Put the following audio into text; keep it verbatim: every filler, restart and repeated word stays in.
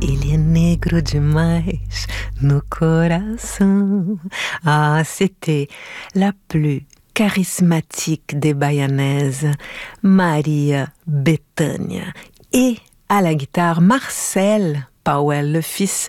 Ele é negro demais no coração. Ah, c'était la plus charismatique des Bahianaises, Maria Bethânia. Et à la guitare, Marcel Powell, le fils